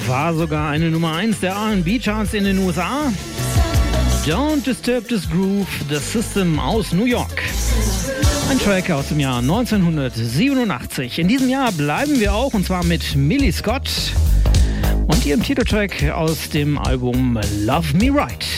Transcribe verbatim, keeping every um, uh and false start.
war sogar eine Nummer eins der R and B-Charts in den U S A. Don't Disturb This Groove, The System aus New York. Ein Track aus dem Jahr neunzehnhundertsiebenundachtzig. In diesem Jahr bleiben wir auch, und zwar mit Millie Scott und ihrem Titeltrack aus dem Album Love Me Right.